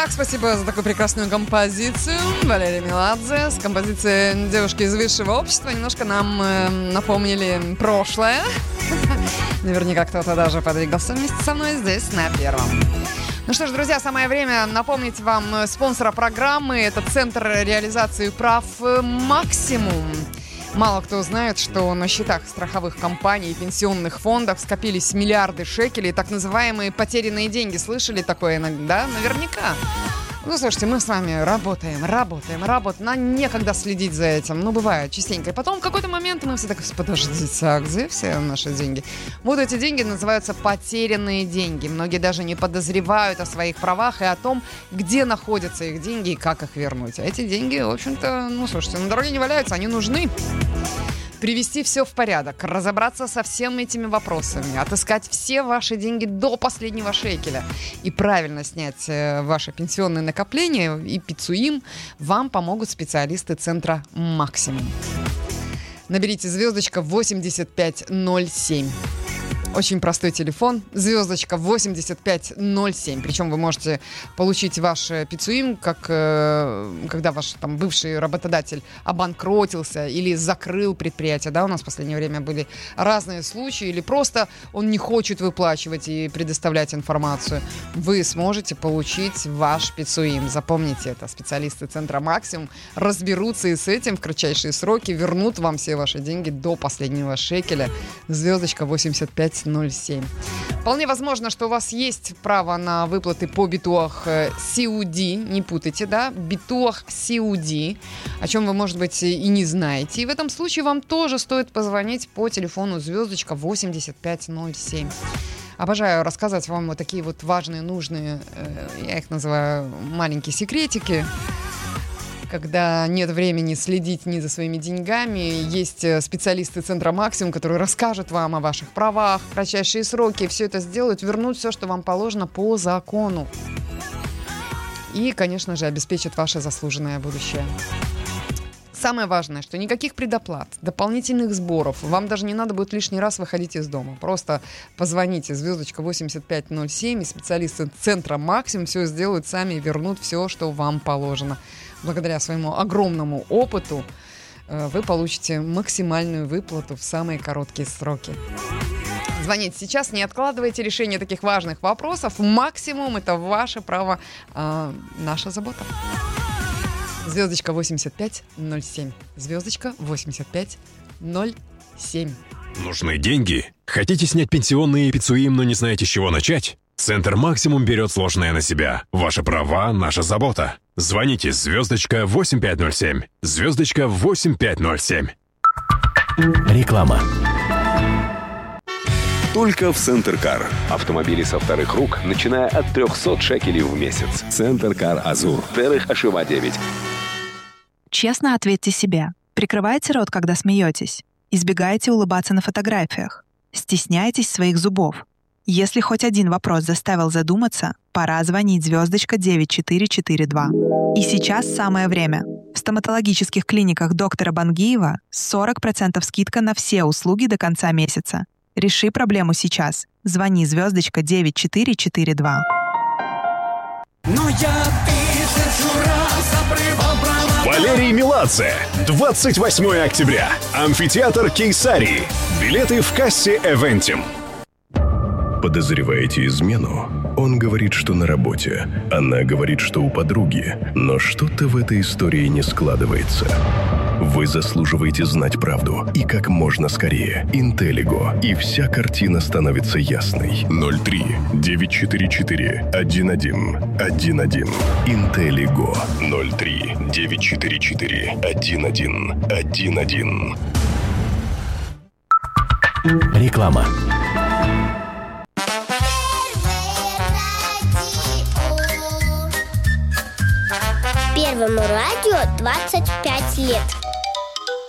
Итак, спасибо за такую прекрасную композицию. Валерия Меладзе с композицией «Девушки из высшего общества» немножко нам напомнили прошлое. Наверняка кто-то даже подвигался вместе со мной здесь на Первом. Ну что ж, друзья, самое время напомнить вам спонсора программы. Это Центр реализации прав «Максимум». Мало кто знает, что на счетах страховых компаний и пенсионных фондов скопились миллиарды шекелей, так называемые потерянные деньги. Слышали такое иногда? Наверняка. Ну, слушайте, мы с вами работаем. Нам некогда следить за этим. Ну, бывает частенько. И потом в какой-то момент мы все так: подождите, а где все наши деньги? Вот эти деньги называются потерянные деньги. Многие даже не подозревают о своих правах и о том, где находятся их деньги и как их вернуть. А эти деньги, в общем-то, ну, слушайте, на дороге не валяются, они нужны. Привести все в порядок, разобраться со всеми этими вопросами, отыскать все ваши деньги до последнего шекеля и правильно снять ваши пенсионные накопления и пиццуим вам помогут специалисты Центра «Максимум». Наберите звездочка 8507. Очень простой телефон, звездочка 8507. Причем вы можете получить ваш пиццуим, как когда ваш там бывший работодатель обанкротился или закрыл предприятие. Да, у нас в последнее время были разные случаи. Или просто он не хочет выплачивать и предоставлять информацию. Вы сможете получить ваш пиццуим. Запомните это. Специалисты Центра «Максимум» разберутся и с этим в кратчайшие сроки, вернут вам все ваши деньги до последнего шекеля. Звездочка 8507. Вполне возможно, что у вас есть право на выплаты по битуах Сиуди. Не путайте, да? Битуах Сиуди, о чем вы, может быть, и не знаете. И в этом случае вам тоже стоит позвонить по телефону звездочка 8507. Обожаю рассказывать вам вот такие вот важные, нужные, я их называю маленькие секретики. Когда нет времени следить ни за своими деньгами, есть специалисты Центра «Максимум», которые расскажут вам о ваших правах, в кратчайшие сроки, все это сделают, вернут все, что вам положено по закону. И, конечно же, обеспечат ваше заслуженное будущее. Самое важное, что никаких предоплат, дополнительных сборов. Вам даже не надо будет лишний раз выходить из дома. Просто позвоните звездочка 8507, и специалисты Центра «Максимум» все сделают сами и вернут все, что вам положено. Благодаря своему огромному опыту вы получите максимальную выплату в самые короткие сроки. Звоните сейчас, не откладывайте решение таких важных вопросов. «Максимум» — это ваше право, наша забота. Звездочка 8507. Звездочка 8507. Нужны деньги? Хотите снять пенсионные и пиццуим, но не знаете, с чего начать? Центр «Максимум» берет сложное на себя. Ваши права — наша забота. Звоните звездочка 8507. Звездочка 8507. Реклама. Только в Центр Кар. Автомобили со вторых рук, начиная от 300 шекелей в месяц. Центр Кар Азур. Дерих Ашива 9. Честно ответьте себе. Прикрывайте рот, когда смеетесь. Избегайте улыбаться на фотографиях. Стесняйтесь своих зубов. Если хоть один вопрос заставил задуматься, пора звонить звездочка 9442. И сейчас самое время. В стоматологических клиниках доктора Бангиева 40% скидка на все услуги до конца месяца. Реши проблему сейчас. Звони звездочка 9442. Валерий Меладзе. 28 октября. Амфитеатр Кейсарии. Билеты в кассе Эвентим. Подозреваете измену? Он говорит, что на работе. Она говорит, что у подруги. Но что-то в этой истории не складывается. Вы заслуживаете знать правду. И как можно скорее. Интеллиго. И вся картина становится ясной. 03-944-11-11. Интеллиго. 03-944-11-11. Реклама. Первому радио 25 лет.